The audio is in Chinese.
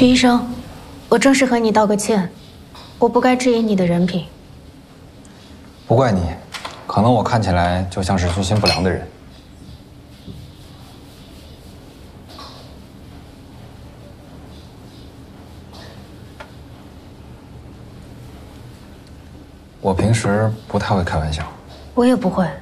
徐医生，我正式和你道个歉，我不该质疑你的人品。 不怪你，可能我看起来就像是居心不良的人。我平时不太会开玩笑， 我也不会。